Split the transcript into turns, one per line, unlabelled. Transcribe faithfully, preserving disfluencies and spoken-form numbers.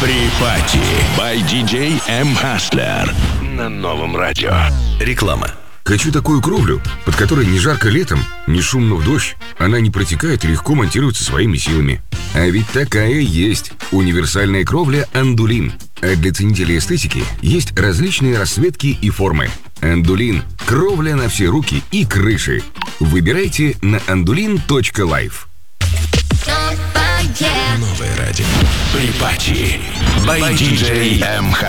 При-пати by ди джей эм Hustler на новом радио.
Реклама.
Хочу такую кровлю, под которой не жарко летом, не шумно в дождь. Она не протекает и легко монтируется своими силами. А ведь такая есть. Универсальная кровля «Андулин». А для ценителей эстетики есть различные расцветки и формы. «Андулин» – кровля на все руки и крыши. Выбирайте на андулин точка лайф.
Новое радио. При-пати by ди джей эм Hustler.